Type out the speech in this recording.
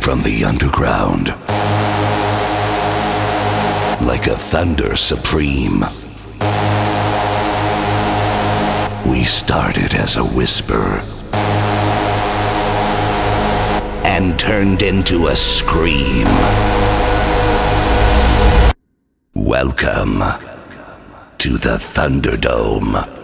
from the underground. Like a thunder supreme. We started as a whisper and turned into a scream. Welcome to the Thunderdome.